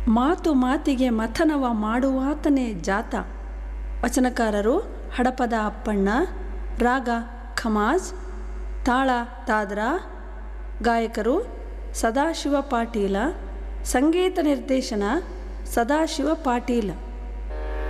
ಮಾತು ಮಾತಿಗೆ ಮಥನವ ಮಾಡುವಾತನೇ ಜಾತ. ವಚನಕಾರರು ಹಡಪದ ಅಪ್ಪಣ್ಣ, ರಾಗ ಖಮಾಜ್, ತಾಳ ತಾದ್ರಾ, ಗಾಯಕರು ಸದಾಶಿವ ಪಾಟೀಲ, ಸಂಗೀತ ನಿರ್ದೇಶನ ಸದಾಶಿವ ಪಾಟೀಲ.